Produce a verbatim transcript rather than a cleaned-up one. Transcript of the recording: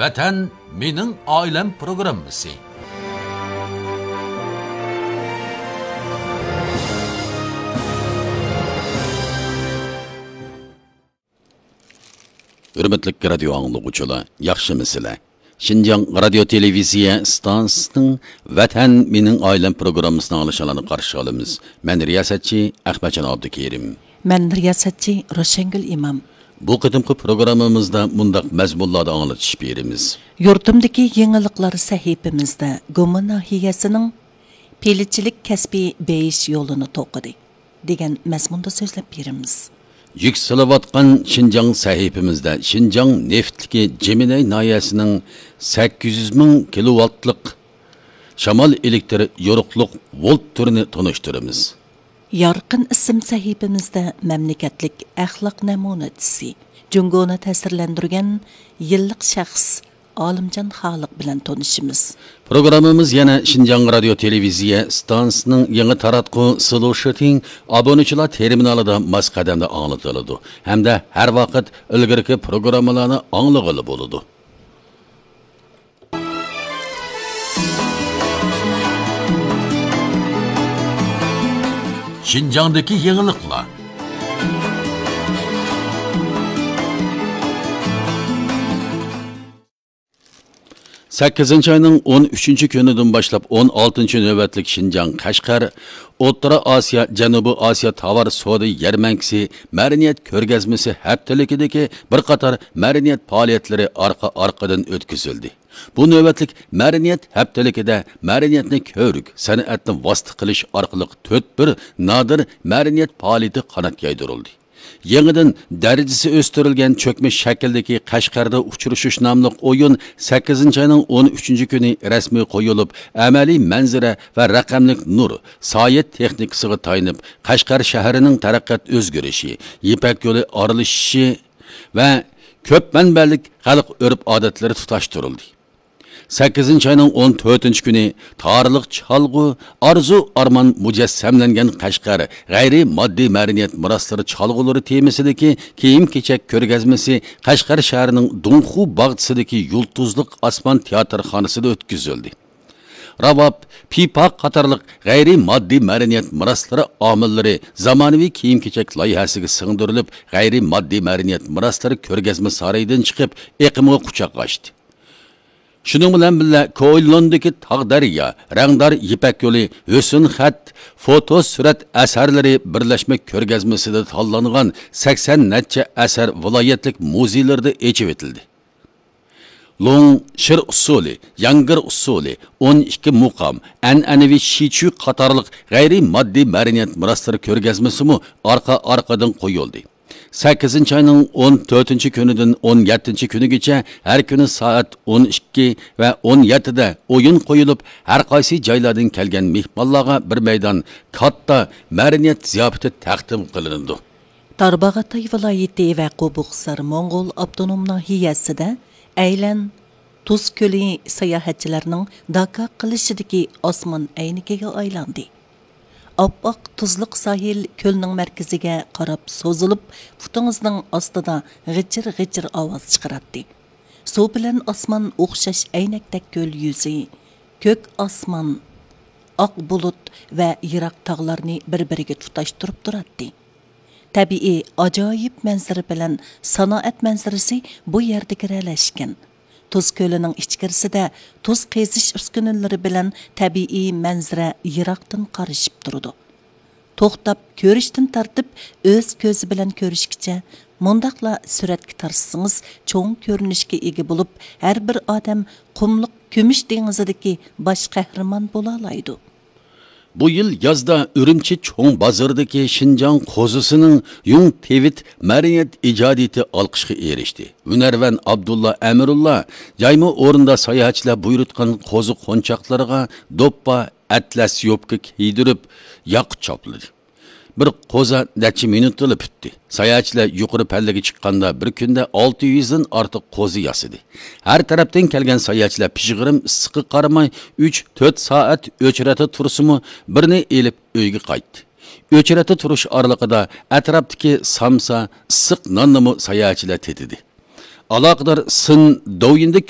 Vatan mening oilam programmasi. Hürmetlik radio anlıqçılar, yaxşımısınızlar? Şinjan Radio Televiziya stansiyasının Vatan mening oilam programmasını alışalarını qarşı alımız. Men riyasatçı Ahmetcan Abdukerim. Men riyasatçı Roshangul İmam. Bu qıtımqı programımızda mundaq məzmunlarda anlatış berimiz. Yurtumdaki yeniliklar sahifimizde Goma nahiyəsinin pelitçilik kəsbi beyiş yolunu toqıdı degan məzmunda sözləb berimiz. Yükselivatqan Şinjan sahifimizde Şinjan neftliki Ceminay nahiyəsinin sakkiz yuz ming kilovattlıq şamal elektri yoruqluq volt türünü tanıştırımız. Yarqın isim sahifimizde memleketlik əxlaq namunatisi, Cungona təsirləndirgan yıllık şəxs Alimcan Xaliq bilan tanışımız. Programımız yana Şinjan Radio Televiziya stansiyasının yeni taratqı Solution abonechilar terminalida mas qadamda anlatıldı. Hem de her vaqt ilgirki programmalarni anlag'ili bo'ladi. Şinjandaki yeniliklar. sakkizinchi ayning o'n uchinchi kunidan boshlab o'n oltinchi navbatlik Şinjan Qashqar O'rta Osiyo Janubiy Osiyo tovar savdo yarmankasi madaniyat ko'rgazmasi haftaligidagi bir qator madaniyat faoliyatlari orqa orqadan o'tkazildi. Bu navbatlik madaniyat haftaligida madaniyatni ko'rik, san'atni vosita qilish orqali to'rt bir nodir madaniyat faoliyati qanot yaydirildi. Yangidan darajasi o'stirilgan cho'kmish shakldagi Qashqarda uchrashish nomli o'yin sakkizinchi ayning o'n uchinchi kuni rasmiy qo'yilib, amaliy manzara va raqamlik nur soyat texnikasiga tayanib, Qashqar shahrining taraqqiyot o'zgarishi, Ipak yo'li orilishishi va ko'p manbalik xalq urf-odatlari tutashtirildi. sakkizinchi ayning o'n to'rtinchi kuni tarixlik chalg'u arzu armon mujassamlangan Qashqar g'ayri moddiy madaniyat meroslari chalg'ulari temasidagi kiyim-kechak ko'rgazmasi Qashqar shahrining Dunxu bog'chisidagi yulduzliq osmon teatrxonasida o'tkazildi. Ravab, pipak qatorliq g'ayri moddiy madaniyat meroslari omillari zamonaviy kiyim-kechak loyihasiga singdirilib, g'ayri moddiy madaniyat meroslari ko'rgazma saroyidan chiqib, iqimga quchoq ochdi. Şunun bilan birga Ko'ylondagi tog' daryo, rangdor Ipak yo'li, husn xat, foto surat asarlari birlashma ko'rgazmasida tanlangan sakson necha asar viloyatlik muzeylarda echib etildi. Long shir usuli, yangir usuli, o'n ikki muqam, an'anaviy shichu qatorliq g'ayri moddiy madaniyat meroslari ko'rgazmasimi orqa orqadan qo'yildi. sakkizinchi ayning o'n to'rtinchi kunidan o'n yettinchi kunigacha har kuni soat o'n ikki va o'n yettida o'yin qo'yilib, har qaysi joylardan kelgan mehmonlarga bir maydon katta madaniyat ziyofati taqdim qilindi. Tarbag'atay viloyati va Qo'buqsar Mo'ng'ul avtonom nahiyasida aylan Tuz ko'li sayohatchilarning Dakar qilishidagi osmon aynikiga aylandi. Oppoq tuzliq sahil ko'lning markaziga qarab so'zilib, futingizning ostida g'ijir-g'ijir ovoz chiqaradi. Suv bilan osmon o'xshash aynakdek ko'l yuzi, ko'k osmon, oq bulut va yiroq tog'larni bir-biriga tutashtirib turadi. Tabiiy ajoyib manzara bilan sanoat manzarasi bu yerda kiralashgan. Tuz ko'lining ichkarisida tuz qazish uskunalari bilan tabiiy manzara yiroqdan qarishib turdi. To'xtab ko'rishdan tartib o'z ko'zi bilan ko'rishgacha mundaqla suratga tartsangiz cho'ng ko'rinishga ega bo'lib, har bir odam qumliq kumush dengizidagi bosh qahramon bo'la oladi. Bu yıl yazda Ürümçi Çoğun Bazır'daki Şinjan Kozusının Yung Tevit Madaniyat icadiyeti alkışkı erişti. Ünerven Abdullah Emirullah, cayma orunda sayahatçılar buyurutkan kozu konçaklarına doppa, atlas yopka giydirip yak çapladı. Bir qo'za necha minutda bitdi. Sayohatchilar yuqori pallaga chiqqanda bir kunda olti yuzdan ortiq qo'zi yasidi. Har tarafdan kelgan sayohatchilar pishg'irim issiqqa qaramay uch to'rt soat o'chirata tursimi birini elib uyga qaytdi. O'chirata turish oralig'ida atrofdagi samsa, issiq nonni sayohatchilar tetidi. Aloqador sin do'yinda